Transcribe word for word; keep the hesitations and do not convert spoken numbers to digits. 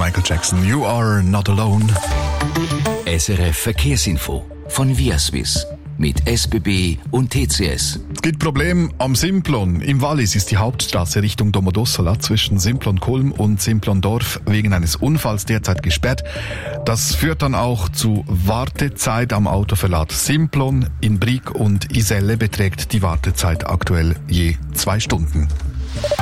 Michael Jackson. You are not alone. S R F Verkehrsinfo von Viaswiss mit S B B und T C S. Es gibt Probleme am Simplon. Im Wallis ist die Hauptstraße Richtung Domodossola zwischen Simplon-Kulm und Simplon-Dorf wegen eines Unfalls derzeit gesperrt. Das führt dann auch zu Wartezeit am Autoverlad Simplon. In Brig und Iselle beträgt die Wartezeit aktuell je zwei Stunden.